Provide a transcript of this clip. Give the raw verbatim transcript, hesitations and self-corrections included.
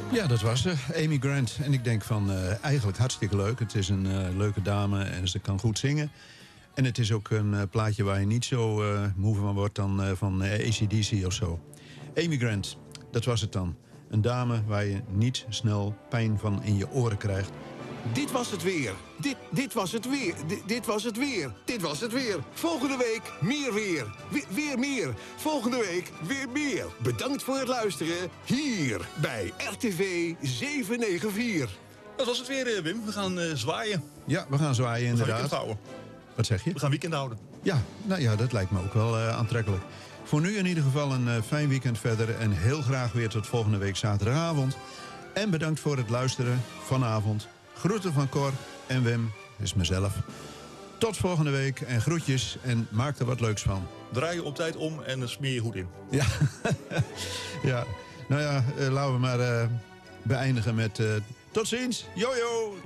Ja, dat was ze. Amy Grant. En ik denk van, uh, eigenlijk hartstikke leuk. Het is een uh, leuke dame en ze kan goed zingen. En het is ook een uh, plaatje waar je niet zo uh, moe van wordt dan uh, van uh, A C D C of zo. Amy Grant, dat was het dan. Een dame waar je niet snel pijn van in je oren krijgt. Dit was het weer. Dit, dit was het weer. Dit, dit was het weer. Dit was het weer. Volgende week meer weer. We, weer meer. Volgende week weer meer. Bedankt voor het luisteren. Hier bij R T V zevenhonderdvier. Dat was het weer, Wim. We gaan uh, zwaaien. Ja, we gaan zwaaien inderdaad. We gaan weekend houden. Wat zeg je? We gaan weekend houden. Ja, nou ja, dat lijkt me ook wel uh, aantrekkelijk. Voor nu in ieder geval een uh, fijn weekend verder. En heel graag weer tot volgende week zaterdagavond. En bedankt voor het luisteren vanavond. Groeten van Cor en Wim, is mezelf. Tot volgende week en groetjes en maak er wat leuks van. Draai je op tijd om en smeer je goed in. Ja, ja. Nou ja, uh, laten we maar uh, beëindigen met uh, tot ziens. Jojo!